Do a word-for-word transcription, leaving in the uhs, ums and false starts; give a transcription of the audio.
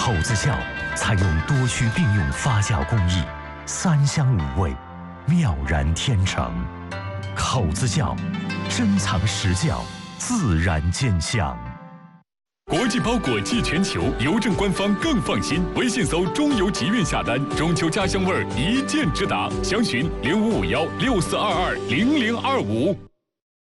口子窖采用多区并用发酵工艺，三香五味，妙然天成。口子窖，珍藏实窖，自然见香。 国际包裹寄全球，邮政官方更放心。微信搜“中邮集运”下单，中秋家乡味儿一键直达。详询零五五幺六四二二零零二五。